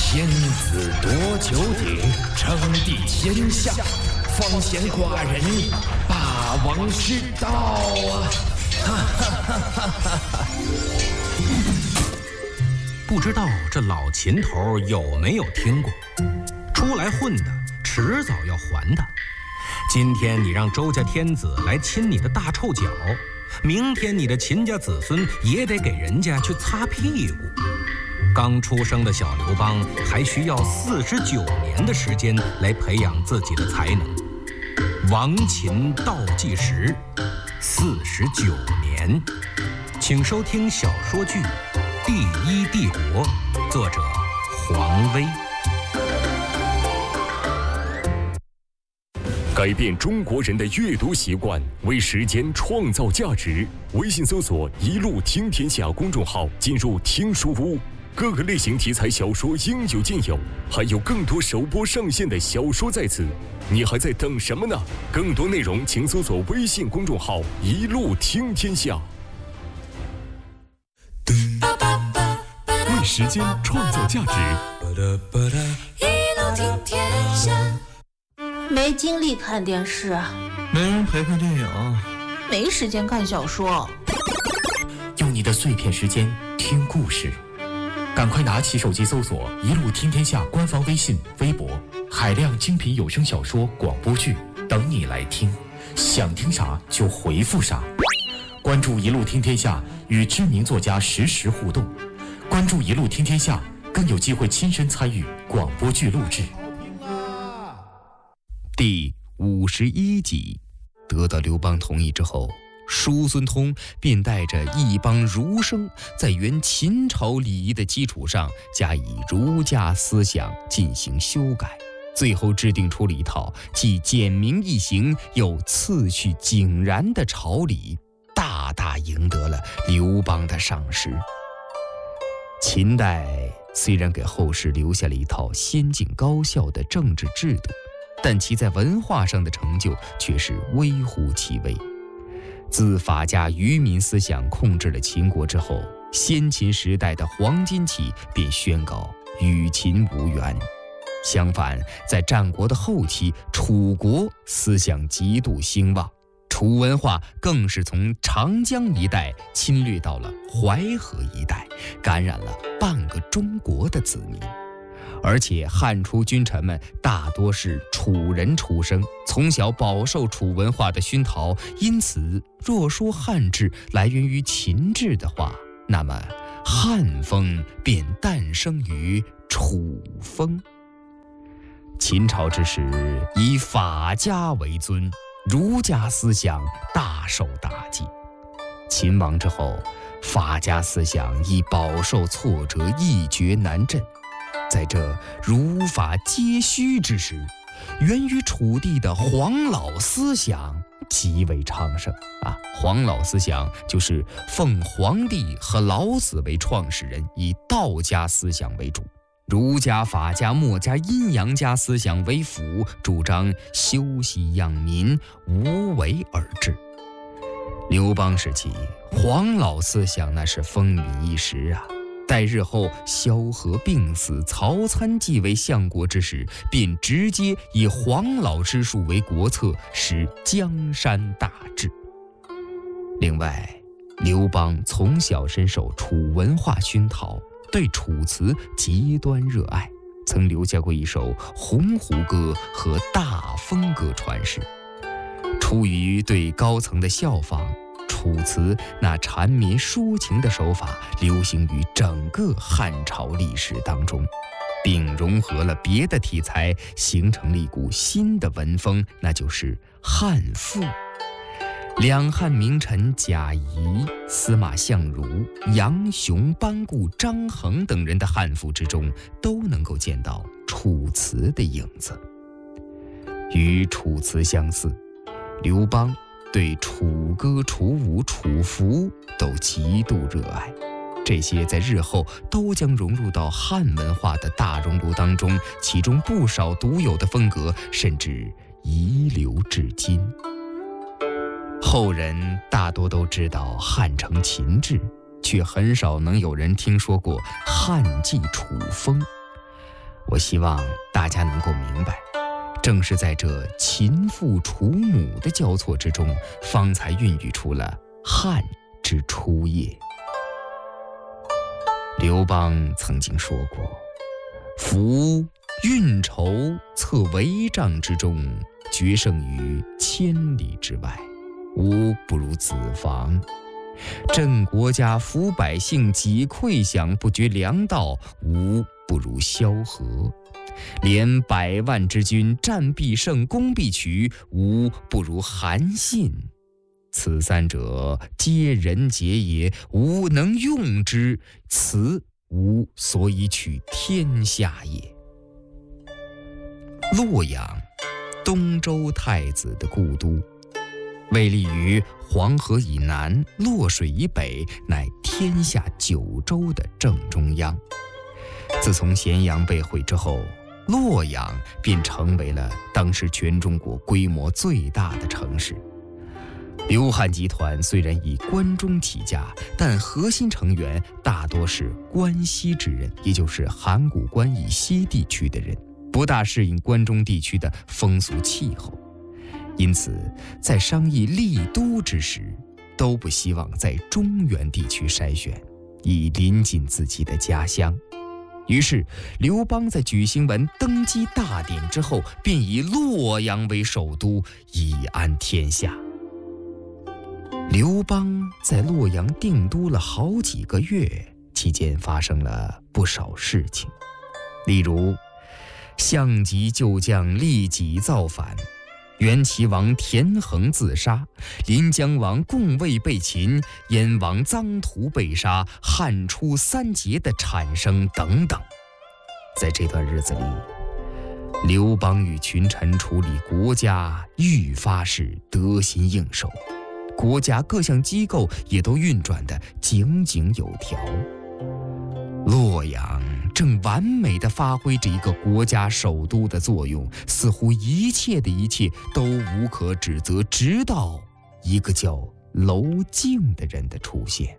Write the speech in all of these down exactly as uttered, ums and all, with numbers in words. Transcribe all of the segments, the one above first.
天子夺九鼎，称帝天下，方贤寡人，霸王之道啊！哈哈哈哈哈哈！ 不知道这老秦头有没有听过？出来混的，迟早要还的。今天你让周家天子来亲你的大臭脚，明天你的秦家子孙也得给人家去擦屁股。刚出生的小刘邦还需要四十九年的时间来培养自己的才能。亡秦倒计时，四十九年。请收听小说剧《第一帝国》，作者黄威。 改变中国人的阅读习惯，为时间创造价值。微信搜索“一路听天下”公众号，进入听书屋，各个类型题材小说应有尽有，还有更多首播上线的小说在此，你还在等什么呢？更多内容请搜索微信公众号“一路听天下”。为时间创造价值， 一路听天下。没精力看电视， 没人陪看电影， 没时间看小说。 用你的碎片时间听故事，赶快拿起手机搜索一路听天下官方微信、微博，海量精品有声小说、广播剧等你来听，想听啥就回复啥。关注一路听天下，与知名作家实时互动。关注一路听天下，更有机会亲身参与广播剧录制。 第五十一集，得到刘邦同意之后，叔孙通便带着一帮儒生，在原秦朝礼仪的基础上，加以儒家思想进行修改，最后制定出了一套既简明易行又次序井然的朝礼，大大赢得了刘邦的赏识。秦代虽然给后世留下了一套先进高效的政治制度，但其在文化上的成就却是微乎其微。自法家愚民思想控制了秦国之后，先秦时代的黄巾起便宣告与秦无缘。相反，在战国的后期，楚国思想极度兴旺，楚文化更是从长江一带侵略到了淮河一带，感染了半个中国的子民。而且汉初君臣们大多是楚人出生，从小饱受楚文化的熏陶，因此若说汉制来源于秦制的话，那么汉风便诞生于楚风。秦朝之时，以法家为尊，儒家思想大受打击。秦亡之后，法家思想已饱受挫折，一蹶难振。在这儒法皆虚之时，源于楚地的黄老思想极为昌盛啊！黄老思想就是奉黄帝和老子为创始人，以道家思想为主，儒家、法家、墨家、阴阳家思想为辅，主张休息养民，无为而治。刘邦时期，黄老思想那是风靡一时啊！待日后萧何病死，曹参继位相国之时，便直接以黄老之术为国策，使江山大治。另外，刘邦从小深受楚文化熏陶，对楚辞极端热爱，曾留下过一首《鸿鹄歌》和《大风歌》传世。出于对高层的效仿，楚辞那缠绵抒情的手法流行于整个汉朝历史当中，并融合了别的题材，形成了一股新的文风，那就是汉赋。两汉名臣贾谊、司马相如、杨雄、班固、张衡等人的汉赋之中，都能够见到楚辞的影子。与楚辞相似，刘邦对楚歌、楚舞、楚服都极度热爱，这些在日后都将融入到汉文化的大熔炉当中，其中不少独有的风格甚至遗留至今。后人大多都知道汉承秦制，却很少能有人听说过汉继楚风。 我希望大家能够明白，正是在这秦父楚母的交错之中，方才孕育出了汉之初叶。刘邦曾经说过，夫运筹策帷帐之中，决胜于千里之外，无不如子房。振国家抚百姓，济溃饷，不绝粮道，无不如萧何。连百万之军，战必胜，攻必取，无不如韩信。此三者，皆人杰也，吾能用之，此吾所以取天下也。洛阳，东周太子的故都，位立于黄河以南，洛水以北，乃天下九州的正中央。自从咸阳被毁之后，洛阳便成为了当时全中国规模最大的城市。刘汉集团虽然以关中起家，但核心成员大多是关西之人，也就是函谷关以西地区的人，不大适应关中地区的风俗气候。因此在商议立都之时，都不希望在中原地区筛选，以临近自己的家乡。于是刘邦在举行完登基大典之后，便以洛阳为首都，以安天下。刘邦在洛阳定都了好几个月，期间发生了不少事情，例如项籍旧将利己造反，元齐王田横自杀，临江王共卫被擒，燕王臧荼被杀，汉初三杰的产生等等。在这段日子里，刘邦与群臣处理国家愈发是得心应手，国家各项机构也都运转得井井有条。洛阳正完美地发挥着一个国家首都的作用，似乎一切的一切都无可指责，直到一个叫娄敬的人的出现。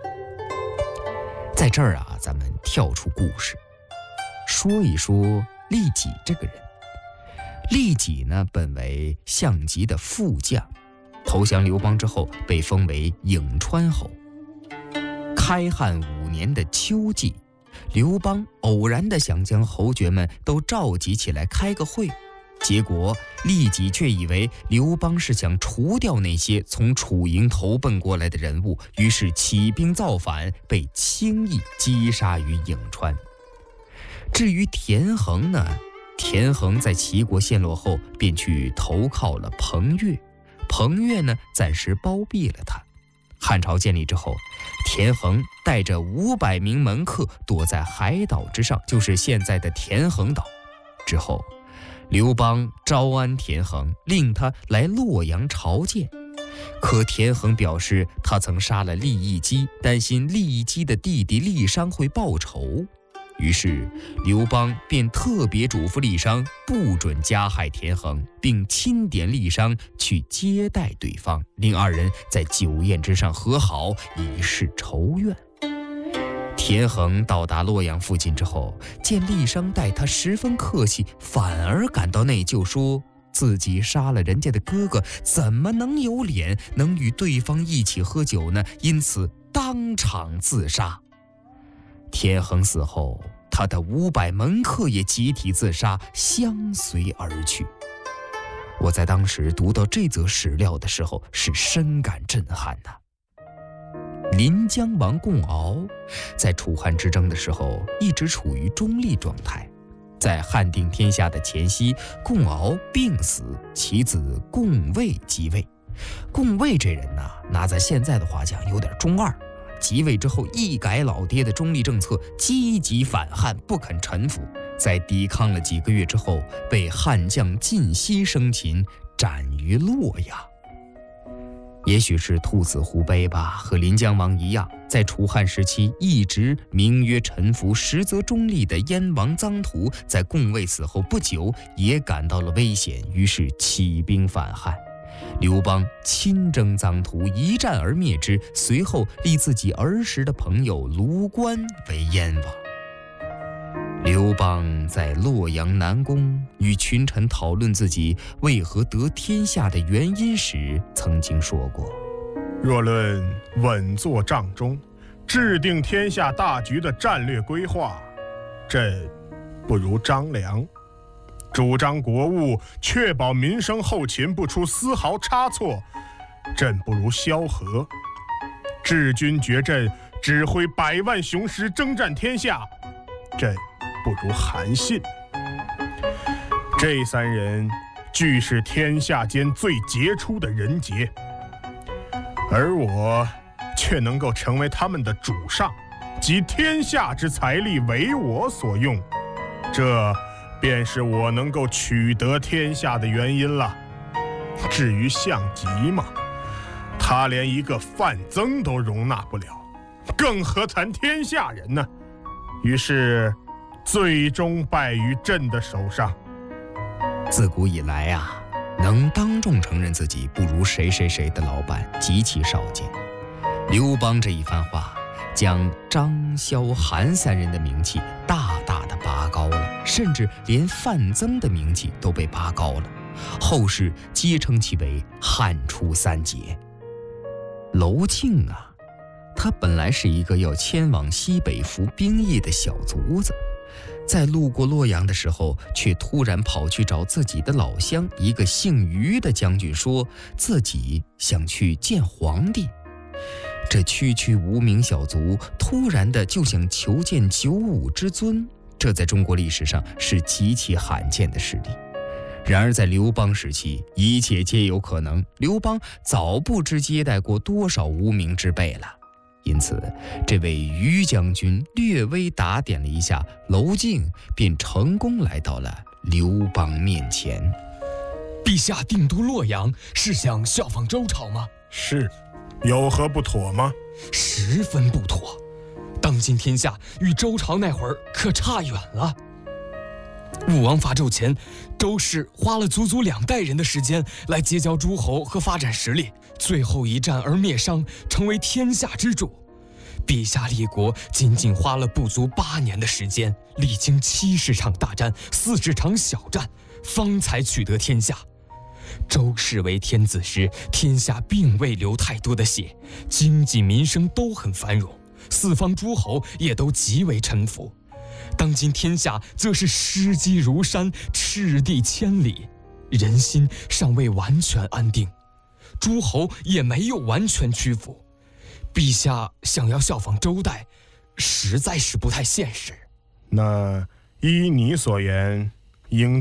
在这儿啊，咱们跳出故事，说一说利己这个人。利己呢，本为项籍的副将，投降刘邦之后被封为颍川侯。开汉五年的秋季，刘邦偶然地想将侯爵们都召集起来开个会，结果利己却以为刘邦是想除掉那些从楚营投奔过来的人物，于是起兵造反，被轻易击杀于颍川。至于田横呢，田横在齐国陷落后便去投靠了彭越，彭越呢暂时包庇了他。汉朝建立之后，田横带着五百名门客躲在海岛之上，就是现在的田横岛。之后刘邦招安田横，令他来洛阳朝见。可田横表示他曾杀了利益姬，担心利益姬的弟弟利商会报仇。于是刘邦便特别嘱咐利商不准加害田横，并钦点利商去接待对方，令二人在酒宴之上和好，以示仇怨。田横到达洛阳附近之后，见利商待他十分客气，反而感到内疚，说自己杀了人家的哥哥，怎么能有脸能与对方一起喝酒呢？因此当场自杀。田横死后，他的五百门客也集体自杀，相随而去。我在当时读到这则史料的时候，是深感震撼的。临江王共敖在楚汉之争的时候一直处于中立状态，在汉定天下的前夕，共敖病死，其子共卫即位。共卫这人呢，拿在现在的话讲，有点中二。即位之后一改老爹的中立政策，积极反汉，不肯臣服。在抵抗了几个月之后，被汉将晋西生擒，斩于洛阳。也许是兔死狐悲吧，和临江王一样，在楚汉时期一直名曰臣服，实则中立的燕王臧荼，在共卫死后不久也感到了危险，于是起兵反汉。刘邦亲征臧荼，一战而灭之，随后立自己儿时的朋友卢关为燕王。 刘邦在洛阳南宫与群臣讨论自己为何得天下的原因时，曾经说过： 若论稳坐帐中，制定天下大局的战略规划，朕不如张良；主张国务，确保民生后勤不出丝毫差错，朕不如萧何；治军决阵，指挥百万雄师征战天下，朕不如韩信。这三人俱是天下间最杰出的人杰，而我却能够成为他们的主上，集天下之财力为我所用，这便是我能够取得天下的原因了。至于项籍嘛，他连一个范增都容纳不了，更何谈天下人呢？于是最终败于朕的手上。 自古以来啊，能当众承认自己不如谁谁谁的老板极其少见。刘邦这一番话，将张萧韩三人的名气大大的拔高了，甚至连范增的名气都被拔高了。后世皆称其为汉初三杰。娄敬啊，他本来是一个要迁往西北服兵役的小卒子，在路过洛阳的时候，却突然跑去找自己的老乡一个姓于的将军，说自己想去见皇帝。这区区无名小卒突然的就想求见九五之尊，这在中国历史上是极其罕见的事例。然而在刘邦时期，一切皆有可能，刘邦早不知接待过多少无名之辈了。因此这位于将军略微打点了一下娄敬，便成功来到了刘邦面前。 陛下定都洛阳，是想效仿周朝吗？ 是，有何不妥吗？ 十分不妥，当今天下与周朝那会儿可差远了。武王伐纣前，周氏花了足足两代人的时间来结交诸侯和发展实力，最后一战而灭商，成为天下之主。陛下立国仅仅花了不足八年的时间，历经七十场大战，四十场小战，方才取得天下。周氏为天子时，天下并未流太多的血，经济民生都很繁荣，四方诸侯也都极为臣服。当今天下则是尸积如山，赤地千里，人心尚未完全安定，诸侯也没有完全屈服。陛下想要效仿周代，实在是不太现实。 那依你所言，应